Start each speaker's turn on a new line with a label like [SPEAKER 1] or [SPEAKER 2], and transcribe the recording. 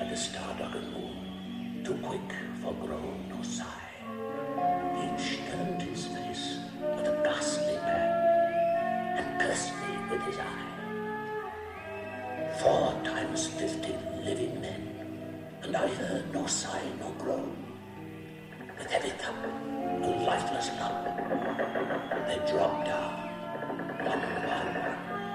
[SPEAKER 1] the star-darkened moon, too quick for groan or sigh. Each turned his face but a ghastly man, and cursed me with his eye. 4 times 50 living men, and I heard no sigh nor groan. With heavy cup, a lifeless lump, they dropped down, one by one.